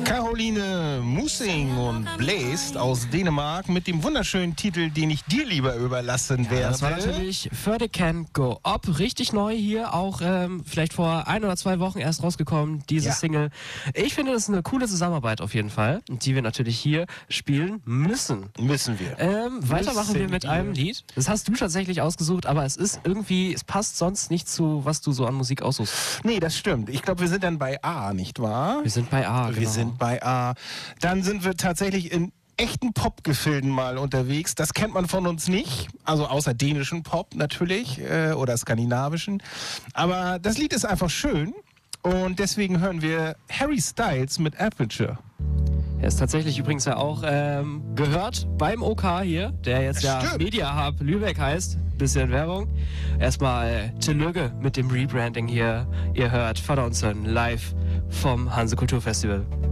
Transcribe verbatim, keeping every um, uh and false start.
Caroline Moosing und Blazed aus Dänemark mit dem wunderschönen Titel, den ich dir lieber überlassen ja, werde. Das war natürlich Further Can Go Up. Richtig neu hier, auch ähm, vielleicht vor ein oder zwei Wochen erst rausgekommen, diese Ja. Single. Ich finde, das ist eine coole Zusammenarbeit auf jeden Fall, die wir natürlich hier spielen müssen. Müssen wir. Ähm, weitermachen wir mit wir. einem Lied. Das hast du tatsächlich ausgesucht, aber es ist irgendwie, es passt sonst nicht zu, was du so an Musik aussuchst. Nee, das stimmt. Ich glaube, wir sind dann bei A, nicht wahr? Wir sind bei A, Wir genau. sind bei A. Dann sind wir tatsächlich in echten Popgefilden mal unterwegs. Das kennt man von uns nicht. Also außer dänischen Pop natürlich äh, oder skandinavischen. Aber das Lied ist einfach schön. Und deswegen hören wir Harry Styles mit Aperture. Er ist tatsächlich übrigens ja auch ähm, gehört beim O K hier, der jetzt ja Stimmt. Media Hub Lübeck heißt. Bisschen Werbung. Erstmal äh, Tillöge mit dem Rebranding hier. Ihr hört Vater und Sohn live vom Hanse Kulturfestival.